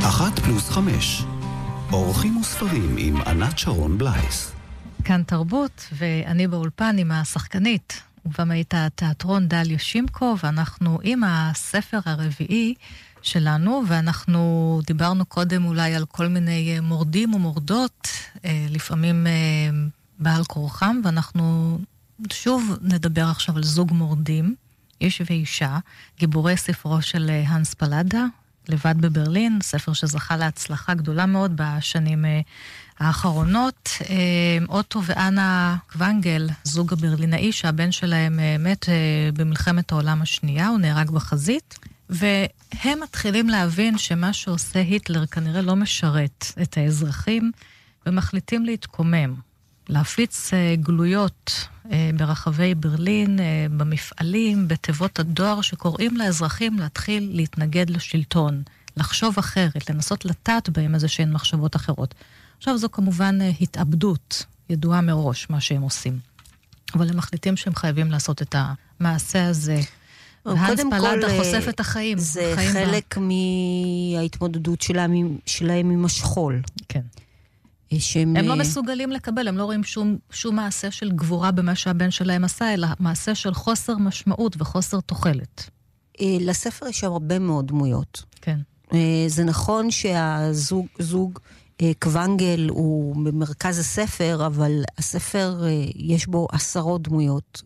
1+5 אורחים וספרים עם ענת שרון בלייס. כאן תרבות, ואני באולפן עם השחקנית ובמאית התיאטרון דליה שימקו, ואנחנו עם הספר הרביעי שלנו, ואנחנו דיברנו קודם אולי על כל מיני מורדים ומורדות, לפעמים בעל כורחם, ואנחנו שוב נדבר עכשיו על זוג מורדים, איש ואישה, גיבורי ספרו של הנס פלדה, לבד בברלין, ספר שזכה להצלחה גדולה מאוד בשנים האחרונות. אוטו ואנה קוונגל, זוג הברלינאי שהבן שלהם מת במלחמת העולם השנייה, הוא נהרג בחזית, והם מתחילים להבין שמה שעושה היטלר כנראה לא משרת את האזרחים, ומחליטים להתקומם, להפיץ גלויות ברחבי ברלין, במפעלים, בתיבות הדואר, שקוראים לאזרחים להתחיל להתנגד לשלטון, לחשוב אחרת, לנסות לטעת בהם איזה שהן מחשבות אחרות. עכשיו זו כמובן התאבדות, ידועה מראש מה שהם עושים. אבל הם מחליטים שהם חייבים לעשות את המעשה הזה. והנס פלדה חושף את החיים. זה חלק מההתמודדות שלהם עם השכול. כן. הם לא מסוגלים לקבל, הם לא רואים שום מעשה של גבורה במה שהבן שלהם עשה, אלא מעשה של חוסר משמעות וחוסר תוחלת. לספר יש הרבה מאוד דמויות. כן. זה נכון שהזוג קוונגל הוא במרכז הספר, אבל הספר יש בו עשרות דמויות,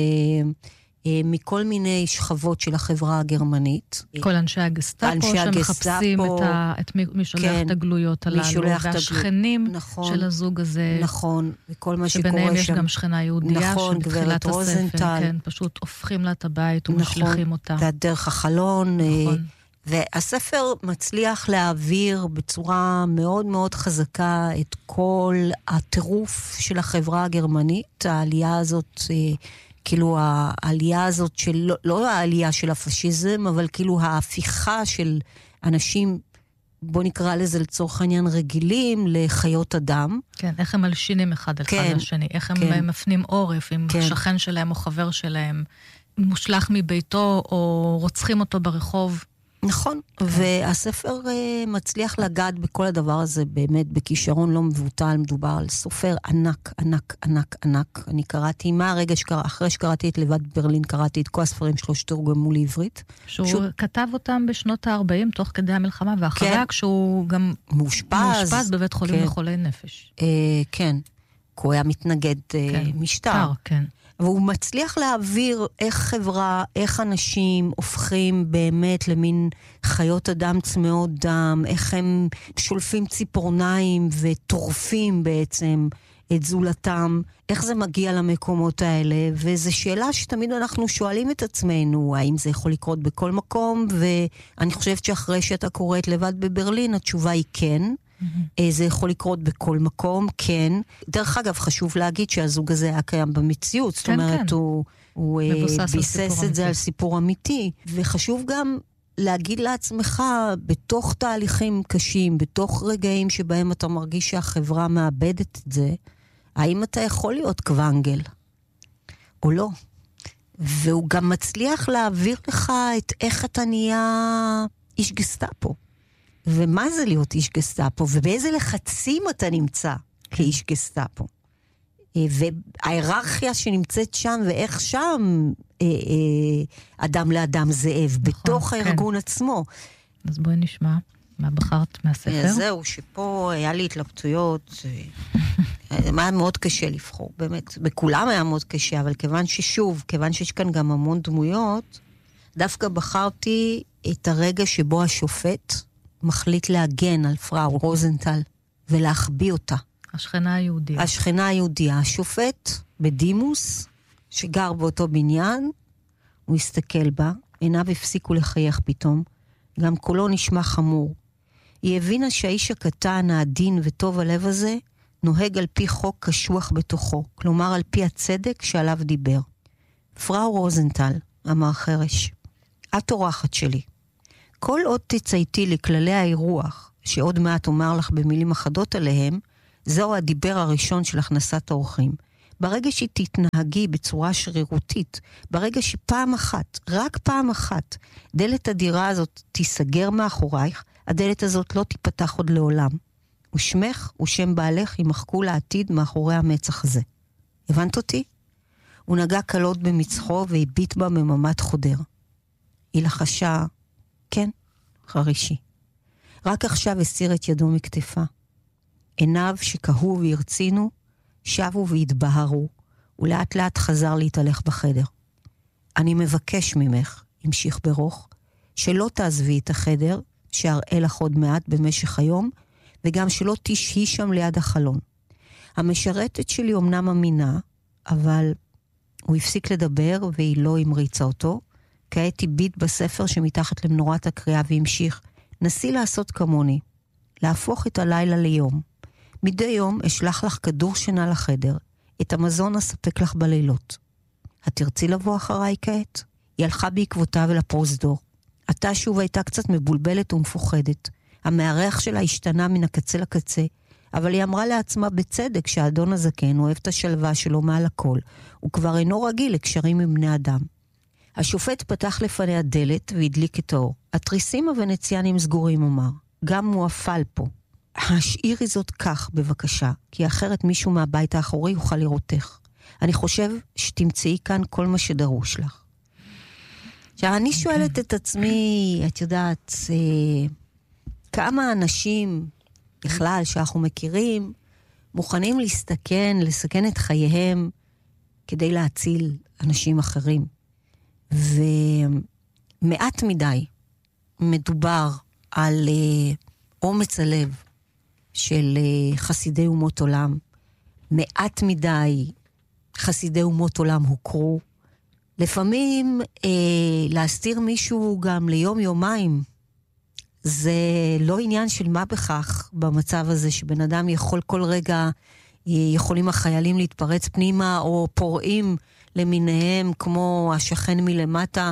מכל מיני שכבות של החברה הגרמנית. כל אנשי הגסטאפו שמחפשים את מי שולח את הגלויות הללו, והשכנים של הזוג הזה. נכון, וכל מה שקורה שם. שביניהם יש גם שכנה יהודיה שבתחילת הספר, פשוט הופכים לה את הבית ומשליחים אותה. דרך החלון. והספר מצליח להעביר בצורה מאוד מאוד חזקה את כל הטירוף של החברה הגרמנית, העלייה הזאת, כאילו העלייה הזאת של, לא העלייה של הפשיזם, אבל כאילו ההפיכה של אנשים, בוא נקרא לזה לצורך העניין רגילים, לחיות אדם. כן, איך הם מלשינים אחד על אחד לשני, איך הם מפנים עורף עם שכן שלהם או חבר שלהם, מושלח מביתו או רוצחים אותו ברחוב. נכון, והספר מצליח לגעת בכל הדבר הזה באמת בכישרון לא מבוטל. מדובר על סופר ענק, ענק, ענק, ענק. אני קראתי, אחרי שקראתי את לבד ברלין, קראתי את כל הספרים שלו שתורגמו לעברית. שהוא כתב אותם בשנות ה-40 תוך כדי המלחמה, ואחריה כשהוא גם מאושפז בבית חולים לחולי נפש. כן, הוא היה מתנגד משטר. כן. והוא מצליח להעביר איך חברה, איך אנשים הופכים באמת למין חיות אדם צמאות דם, איך הם שולפים ציפורניים וטורפים בעצם את זולתם, איך זה מגיע למקומות האלה, וזו שאלה שתמיד אנחנו שואלים את עצמנו, האם זה יכול לקרות בכל מקום, ואני חושבת שאחרי שאתה קוראת לבד בברלין, התשובה היא כן. זה יכול לקרות בכל מקום, כן. דרך אגב, חשוב להגיד שהזוג הזה היה קיים במציאות, זאת אומרת, הוא ביסס את זה על סיפור אמיתי, וחשוב גם להגיד לעצמך, בתוך תהליכים קשים, בתוך רגעים שבהם אתה מרגיש שהחברה מאבדת את זה, האם אתה יכול להיות קוונגל, או לא? והוא גם מצליח להעביר לך את איך אתה נהיה איש גסטאפו. ומה זה להיות איש גסטאפו, ובאיזה לחצים אתה נמצא כאיש גסטאפו. וההיררכיה שנמצאת שם, ואיך שם אדם לאדם זאב, בתוך הארגון עצמו. אז בואי נשמע מה בחרת מהספר. זהו, שפה היה לי התלבטויות, היה מאוד קשה לבחור, באמת. בכולם היה מאוד קשה, אבל כיוון שיש כאן גם המון דמויות, דווקא בחרתי את הרגע שבו השופט מחליט להגן על פראו רוזנטל ולהחביא אותה. השכנה היהודיה. השופט בדימוס, שגר באותו בניין, הוא הסתכל בה, עיניו הפסיקו לחייך פתאום, גם קולו נשמע חמור. היא הבינה שהאיש הקטן, העדין וטוב הלב הזה, נוהג על פי חוק קשוח בתוכו, כלומר על פי הצדק שעליו דיבר. פראו רוזנטל, אמר חרש, את אורחת שלי. כל עוד תצייתי לכללי האירוח, שעוד מעט אומר לך במילים אחדות עליהם, זהו הדיבר הראשון של הכנסת האורחים. ברגע שתתנהגי בצורה שרירותית, ברגע שפעם אחת, רק פעם אחת, דלת הדירה הזאת תיסגר מאחורייך, הדלת הזאת לא תיפתח עוד לעולם. ושמך ושם בעלך ימחקו לעתיד מאחורי המצח הזה. הבנת אותי? הוא נגע קלות במצחו והביט בה מממת חודר. היא לחשה, כן, חרישי. רק עכשיו הסיר את ידו מכתפה. עיניו שקהו והרצינו, שבו והתבהרו, ולאט לאט חזר להתהלך בחדר. אני מבקש ממך, המשיך ברוך, שלא תעזבי את החדר, שאראה לך עוד מעט במשך היום, וגם שלא תשהי שם ליד החלון. המשרתת שלי אומנם אמינה, אבל הוא הפסיק לדבר והיא לא המריצה אותו. כעת הביט בספר שמתחת למנורת הקריאה והמשיך, נסי לעשות כמוני, להפוך את הלילה ליום. מדי יום אשלח לך כדור שינה לחדר, את המזון אספק לך בלילות. את תרצי לבוא אחריי כעת? היא הלכה בעקבותיו אל הפרוזדור. עתה שוב הייתה קצת מבולבלת ומפוחדת. המארח שלה השתנה מן הקצה לקצה, אבל היא אמרה לעצמה בצדק שהאדון הזקן אוהב את השלווה שלו מעל הכל, הוא כבר אינו רגיל לקשרים עם בני אדם. השופט פתח לפניה דלת והדליק את האור. התריסים הוונציאנים סגורים, אמר. גם מואפל פה. השאירי זאת כך, בבקשה, כי אחרת מישהו מהבית האחורי יוכל לראותך. אני חושב שתמצאי כאן כל מה שדרוש לך. עכשיו, אני שואלת את עצמי, את יודעת, כמה אנשים, בכלל, שאנחנו מכירים, מוכנים לסכן את חייהם כדי להציל אנשים אחרים. ומעט מדי מדובר על אומץ הלב של חסידי אומות עולם. מעט מדי חסידי אומות עולם הוכרו. לפעמים להסתיר מישהו גם ליום יומיים, זה לא עניין של מה בכך במצב הזה, שבן אדם יכול כל רגע, יכולים החיילים להתפרץ פנימה, או פורעים למיניהם, כמו השכן מלמטה,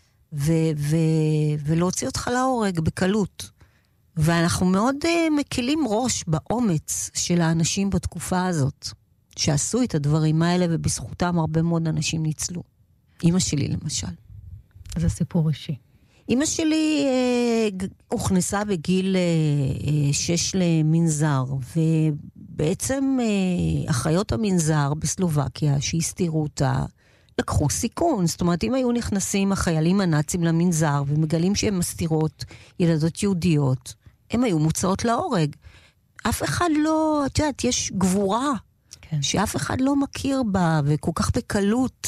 ולהוציא אותך להורג בקלות. ואנחנו מאוד מקלים ראש באומץ של האנשים בתקופה הזאת, שעשו את הדברים האלה, ובזכותם הרבה מאוד אנשים ניצלו. אמא שלי למשל. זה סיפור אישי. אמא שלי הוכנסה בגיל 6 למנזר, ובעצם אחיות המנזר בסלובקיה שהסתירו אותה, לקחו סיכון. זאת אומרת, אם היו נכנסים החיילים הנאצים למנזר ומגלים שהן מסתירות ילדות יהודיות, הן היו מוצאות להורג. אף אחד לא, את יודעת, יש גבורה כן. שאף אחד לא מכיר בה, וכל כך בקלות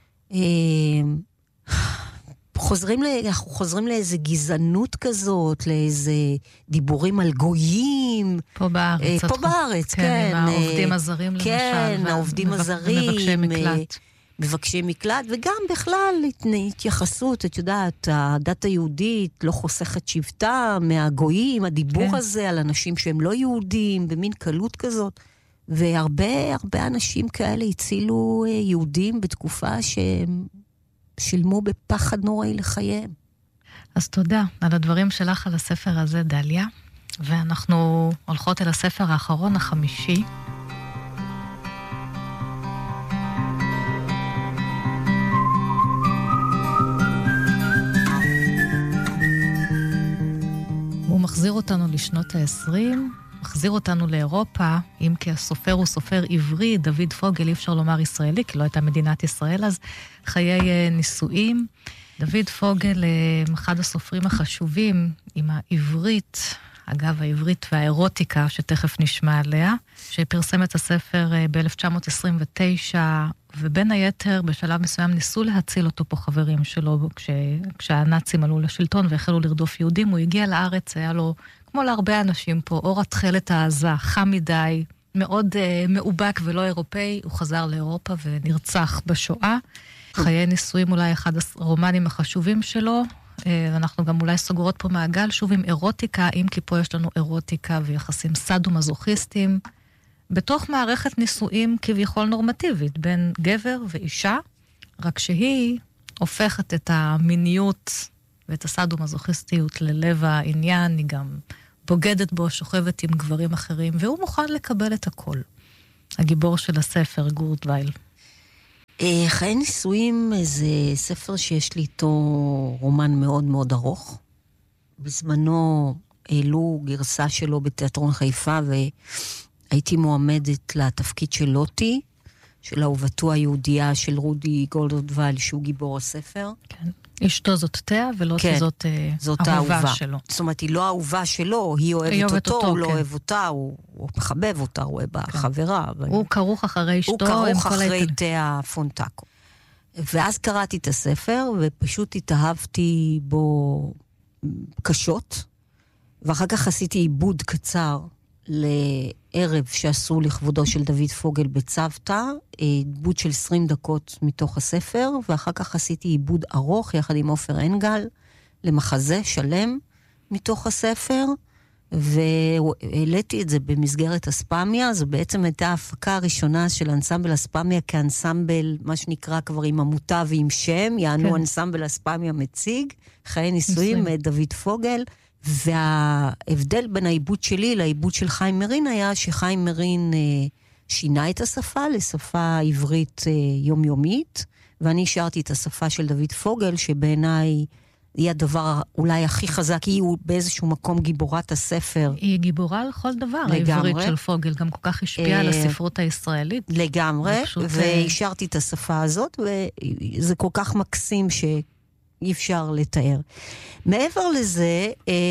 אנחנו חוזרים לאיזה גזענות כזאת, לאיזה דיבורים על גויים. פה בארץ. פה בארץ, כן. כן, עם העובדים הזרים למשל. כן, העובדים הזרים. מבקשי מקלט. מבקשי מקלט, וגם בכלל התייחסות, את יודעת, הדת היהודית לא חוסכת שבטה מהגויים, הדיבור הזה על אנשים שהם לא יהודים, במין קלות כזאת. והרבה אנשים כאלה הצילו יהודים בתקופה שהם שילמו בפחד נוראי לחייהם. אז תודה על הדברים שלך על הספר הזה, דליה. ואנחנו הולכות אל הספר האחרון, החמישי. הוא מחזיר אותנו לשנות ה-20, מחזיר אותנו לאירופה, אם כי הסופר הוא סופר עברי, דוד פוגל, אי אפשר לומר ישראלי, כי לא הייתה מדינת ישראל, אז חיי נישואים. דוד פוגל, אחד הסופרים החשובים, עם העברית, אגב, העברית והאירוטיקה, שתכף נשמע עליה, שפרסם את הספר ב-1929, ובין היתר, בשלב מסוים ניסו להציל אותו פה חברים שלו, כשהנאצים עלו לשלטון והחלו לרדוף יהודים, הוא הגיע לארץ, היה לו, כמו להרבה אנשים פה, אור התחלת העזה, חם מדי, מאוד מאובק ולא אירופאי, הוא חזר לאירופה ונרצח בשואה. חיי נישואים אולי אחד הרומנים החשובים שלו, ואנחנו גם אולי סוגרות פה מעגל, שוב עם אירוטיקה, אם כי פה יש לנו אירוטיקה ויחסים סדו-מזוכיסטים, בתוך מערכת נישואים כביכול נורמטיבית, בין גבר ואישה, רק שהיא הופכת את המיניות ואת הסדו-מזוכיסטיות ללב העניין, היא גם בוגדת בו, שוכבת עם גברים אחרים, והוא מוכן לקבל את הכל. הגיבור של הספר, גורדווייל? חיי נישואים זה ספר שיש לי איתו רומן מאוד מאוד ארוך. בזמנו העלו גרסה שלו בתיאטרון חיפה, והייתי מועמדת לתפקיד של לוטי, של אהובתו היהודייה של רודי גולדווייל, שהוא גיבור הספר. כן. אשתו זאת תאה, ולוטי כן, זאת אהובה שלו. זאת אומרת, היא לא אהובה שלו, היא אוהבת אותו, הוא לא אוהב אותה, הוא מחבב אותה, הוא רואה בה חברה. הוא כרוך אחרי אשתו. הוא כרוך אחרי תאה פונטקו. ואז קראתי את הספר, ופשוט התאהבתי בו קשות, ואחר כך עשיתי עיבוד קצר לערב שעשו לכבודו של דוד פוגל בצוותא, עיבוד של 20 דקות מתוך הספר, ואחר כך עשיתי עיבוד ארוך יחד עם עופר אנגל, למחזה שלם מתוך הספר, והעליתי את זה במסגרת אספמיה. זו בעצם הייתה ההפקה הראשונה של אנסמבל אספמיה כאנסמבל, מה שנקרא כבר עם עמותה ועם שם, יענו אנסמבל אספמיה מציג, חיי נישואים, דוד פוגל, וההבדל בין העיבוד שלי לעיבוד של חיים מרין היה שחיים מרין שינה את השפה לשפה עברית יומיומית, ואני השארתי את השפה של דוד פוגל, שבעיניי היא הדבר אולי הכי חזק, היא באיזשהו מקום גיבורת הספר. היא גיבורה לכל דבר, העברית של פוגל, גם כל כך השפיעה על הספרות הישראלית. לגמרי, והשארתי את השפה הזאת, וזה כל כך מקסים שאי אפשר לתאר. מעבר לזה,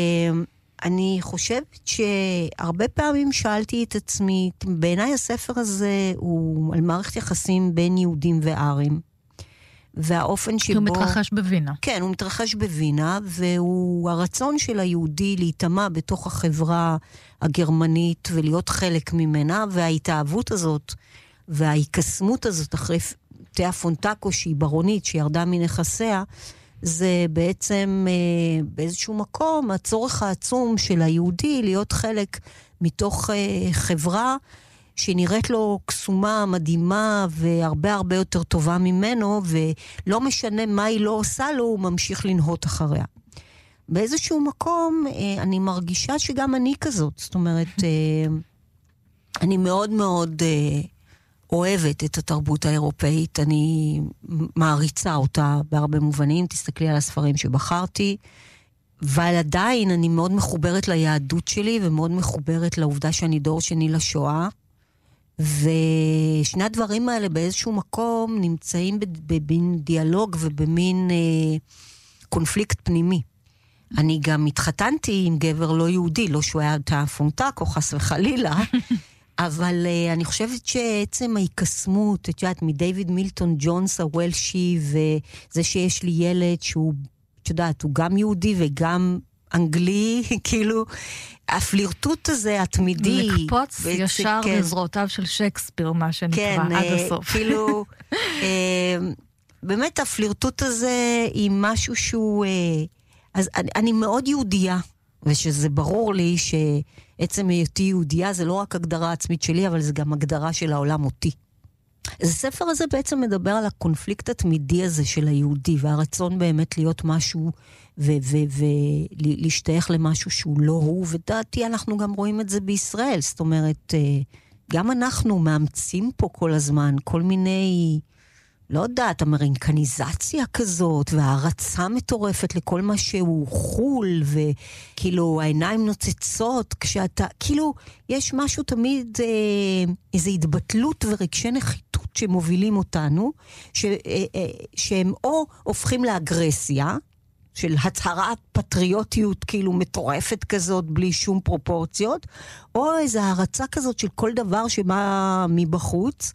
אני חושבת שהרבה פעמים שאלתי את עצמי, בעיניי הספר הזה הוא על מערכת יחסים בין יהודים וארים. והאופן שבו... הוא מתרחש בווינה. כן, הוא מתרחש בווינה, והוא הרצון של היהודי להיטמע בתוך החברה הגרמנית ולהיות חלק ממנה, וההתאהבות הזאת וההיקסמות הזאת אחרי תאה פונטקו שהיא ברונית, שירדה מנכסיה, זה בעצם באיזשהו מקום הצורך העצום של היהודי להיות חלק מתוך חברה שנראית לו קסומה, מדהימה והרבה הרבה יותר טובה ממנו, ולא משנה מה היא לא עושה לו, הוא ממשיך לנהות אחריה. באיזשהו מקום אני מרגישה שגם אני כזאת, זאת אומרת, אני מאוד מאוד אוהבת את התרבות האירופאית, אני מעריצה אותה בהרבה מובנים, תסתכלי על הספרים שבחרתי, אבל עדיין אני מאוד מחוברת ליהדות שלי, ומאוד מחוברת לעובדה שאני דור שני לשואה, ושני הדברים האלה באיזשהו מקום נמצאים במין דיאלוג ובמין קונפליקט פנימי. אני גם התחתנתי עם גבר לא יהודי, לא שהוא היה תא פונטקו, חס וחלילה, אבל אני חושבת שעצם ההיקסמות, את יודעת, מדייוויד מילטון ג'ונס הוולשי, וזה שיש לי ילד שהוא, את יודעת, הוא גם יהודי וגם אנגלי, כאילו, הפלירטוט הזה, התמידי. לקפוץ ישר לזרועותיו של שייקספיר, מה שנקרא, עד הסוף. כאילו, באמת הפלירטוט הזה היא משהו שהוא... אז אני מאוד יהודייה, ושזה ברור לי שעצם היותי יהודייה זה לא רק הגדרה עצמית שלי, אבל זה גם הגדרה של העולם אותי. אז הספר הזה בעצם מדבר על הקונפליקט התמידי הזה של היהודי, והרצון באמת להיות משהו ולהשתייך למשהו שהוא לא הוא, ודעתי אנחנו גם רואים את זה בישראל, זאת אומרת, גם אנחנו מאמצים פה כל הזמן כל מיני, לא יודעת, אמריקניזציה כזאת, והערצה מטורפת לכל מה שהוא חול, וכאילו העיניים נוצצות, כשאתה, כאילו, יש משהו תמיד, איזו התבטלות ורגשי נחיתות שמובילים אותנו, שהם או הופכים לאגרסיה, של הצהרת פטריוטיות כאילו מטורפת כזאת, בלי שום פרופורציות, או איזו הערצה כזאת של כל דבר שבא מבחוץ,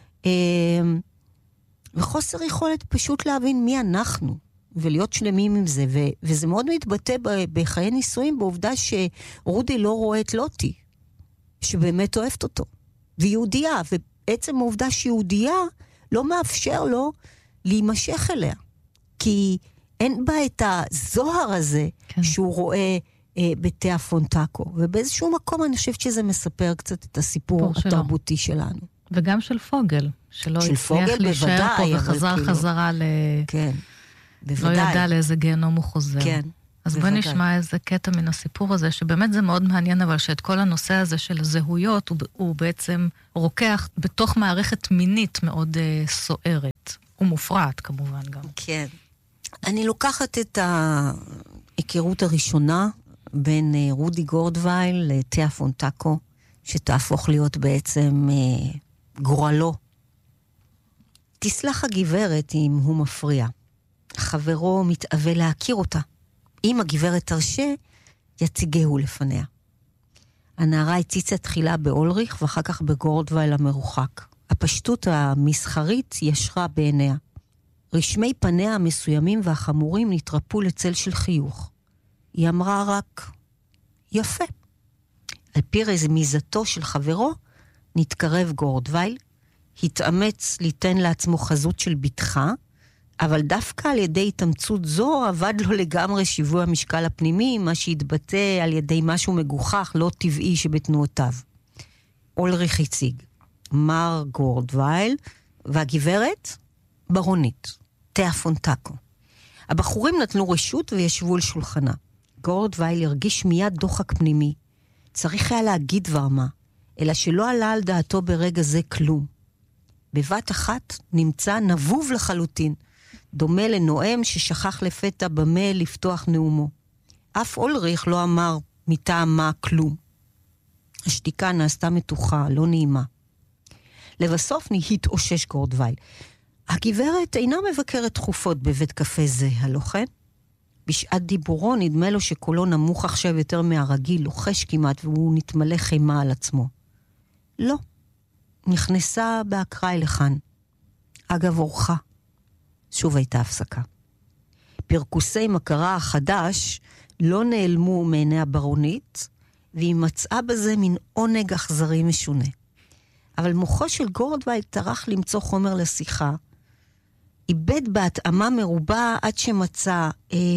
וחוסר יכולת פשוט להבין מי אנחנו, ולהיות שלמים עם זה, וזה מאוד מתבטא בחיי נישואים, בעובדה שרודי לא רואה את לוטי, שבאמת אוהבת אותו, ויהודייה, ובעצם העובדה שיהודייה לא מאפשר לו להימשך אליה, כי אין בה את הזוהר הזה שהוא רואה בתא פונטקו, ובאיזשהו מקום אני חושבת שזה מספר קצת את הסיפור התרבותי שלנו. וגם של פוגל, שלא הצליח להישאר פה וחזר חזרה כן, בוודאי. לא ידע לאיזה גיהנום הוא חוזר. כן. אז בואי נשמע איזה קטע מן הסיפור הזה, שבאמת זה מאוד מעניין, אבל שאת כל הנושא הזה של הזהויות, הוא בעצם רוקח בתוך מערכת מינית מאוד סוערת, ומופרעת כמובן גם. כן. אני לוקחת את ההיכרות הראשונה בין רודי גורדווייל לתיה פונטקו, שתהפוך להיות בעצם גורלו. תסלח הגברת אם הוא מפריע. חברו מתאווה להכיר אותה. אם הגברת תרשה, יציגהו לפניה. הנערה הציצה תחילה באולריך ואחר כך בגורדווייל המרוחק. הפשטות המסחרית ישרה בעיניה. רשמי פניה המסוימים והחמורים נתרפו לצל של חיוך. היא אמרה רק, יפה. על פי רמיזתו של חברו, נתקרב גורדווייל, התאמץ ליתן לעצמו חזות של בתך, אבל דווקא על ידי התאמצות זו עבד לו לגמרי שיווי המשקל הפנימי, מה שהתבטא על ידי משהו מגוחך, לא טבעי שבתנועותיו. אולריך הציג, מר גורדווייל, והגברת, ברונית, תיה פונטקו. הבחורים נתנו רשות וישבו על שולחנה. גורדווייל הרגיש מיד דוחק פנימי. צריך היה להגיד דבר מה, אלא שלא עלה על דעתו ברגע זה כלום. בבת אחת נמצא נבוב לחלוטין, דומה לנואם ששכח לפתע במה לפתוח נאומו. אף אולריך לא אמר מטעם מה כלום. השתיקה נעשתה מתוחה, לא נעימה. לבסוף התאושש גורדווייל. הגברת אינה מבקרת תכופות בבית קפה זה, הלא כן? בשעת דיבורו נדמה לו שקולו נמוך עכשיו יותר מהרגיל, לוחש כמעט, והוא נתמלא חימה על עצמו. לא. נכנסה באקראי לכאן. אגב אורחה. שוב הייתה הפסקה. פרקוסי מכרה החדש לא נעלמו מעיני הברונית, והיא מצאה בזה מין עונג אכזרי משונה. אבל מוחו של גורדווייל טרח למצוא חומר לשיחה, איבד בהתאמה מרובה עד שמצא,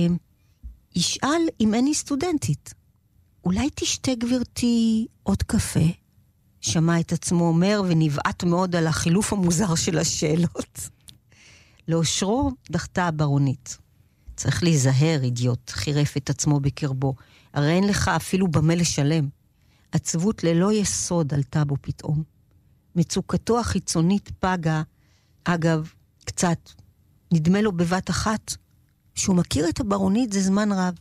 ישאל אם אני סטודנטית. אולי תשתה גברתי עוד קפה? שמע את עצמו אומר ונבעט מאוד על החילוף המוזר של השאלות. לאושרו דחתה הברונית. צריך להיזהר, אידיוט, חירף את עצמו בקרבו. הרי אין לך אפילו במה לשלם. עצבות ללא יסוד עלתה בו פתאום. מצוקתו החיצונית פגה, אגב, קצת, נדמה לו בבת אחת, שהוא מכיר את הברונית זה זמן רב.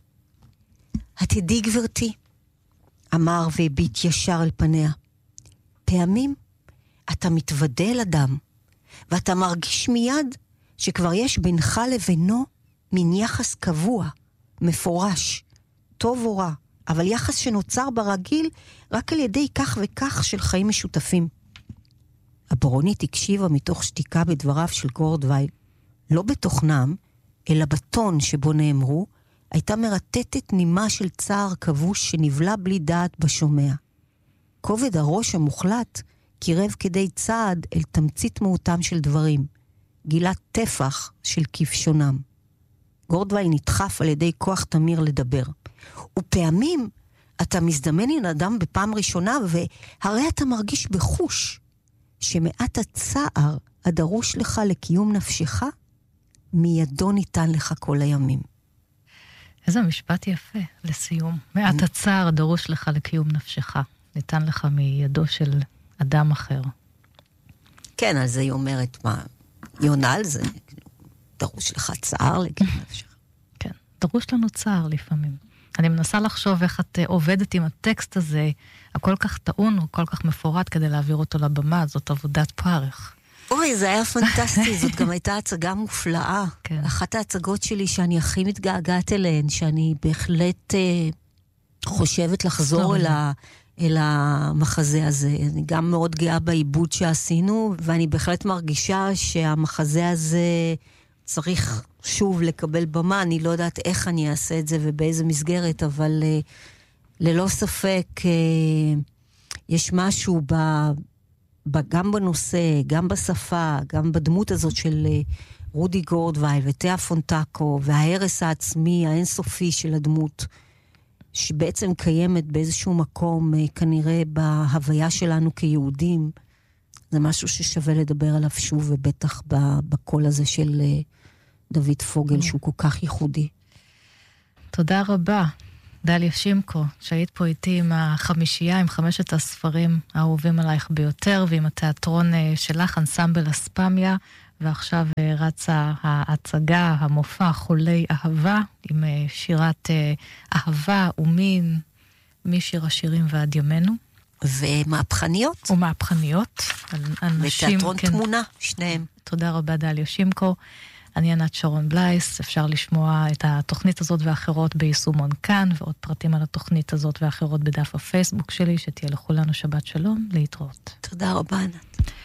התדעי גברתי, אמר והביט ישר אל פניה. פעמים אתה מתוודה אל אדם, ואתה מרגיש מיד שכבר יש בינך לבינו מין יחס קבוע, מפורש, טוב או רע, אבל יחס שנוצר ברגיל רק על ידי כך וכך של חיים משותפים. הברונית הקשיבה מתוך שתיקה בדבריו של גורדווייל, לא בתוכנם, אלא בטון שבו נאמרו, הייתה מרטטת נימה של צער כבוש שנבלה בלי דעת בשומע. כובד הראש המוחלט קירב כדי צעד אל תמצית מהותם של דברים, גילה טפח של כבשונם. גורדווייל נדחף על ידי כוח תמיר לדבר. ופעמים אתה מזדמן עם אדם בפעם ראשונה, והרי אתה מרגיש בחוש שמעט הצער הדרוש לך לקיום נפשך, מידו ניתן לך כל הימים. איזה משפט יפה לסיום. מעט הצער הדרוש לך לקיום נפשך, ניתן לך מידו של אדם אחר. כן, על זה היא אומרת, מה, היא עונה על זה, דרוש לך צער לקיום נפשך. כן, דרוש לנו צער לפעמים. אני מנסה לחשוב איך את עובדת עם הטקסט הזה, הכל כך טעון, כל כך מפורט כדי להעביר אותו לבמה, זאת עבודת פרך. אוי, זה היה פנטסטי, זאת גם הייתה הצגה מופלאה. כן. אחת ההצגות שלי שאני הכי מתגעגעת אליהן, שאני בהחלט חושבת לחזור אל המחזה הזה. אני גם מאוד גאה בעיבוד שעשינו, ואני בהחלט מרגישה שהמחזה הזה צריך שוב לקבל במה. אני לא יודעת איך אני אעשה את זה ובאיזה מסגרת, אבל ללא ספק יש משהו גם בנושא, גם בשפה, גם בדמות הזאת של רודי גורדווייל ותיה פונטקו, וההרס העצמי האינסופי של הדמות, שבעצם קיימת באיזשהו מקום, כנראה בהוויה שלנו כיהודים. זה משהו ששווה לדבר עליו שוב, ובטח בקול הזה של דוד פוגל, שהוא כל כך ייחודי. תודה רבה, דליה שימקו, שהיית פה איתי עם החמישייה, עם 5 הספרים האהובים עלייך ביותר, ועם התיאטרון שלך, אנסמבל אספמיה, ועכשיו רצה ההצגה, המופע חולי אהבה, עם שירת אהבה ומין, משיר השירים ועד ימינו. ומהפכניות. ומהפכניות. ותיאטרון תמונה, שניהם. תודה רבה, דליה שימקו. אני ענת שרון בלייס, אפשר לשמוע את התוכנית הזאת ואחרות ביישומון כאן, ועוד פרטים על התוכנית הזאת ואחרות בדף הפייסבוק שלי, שתהיה לכולנו שבת שלום, להתראות. תודה רבה, ענת.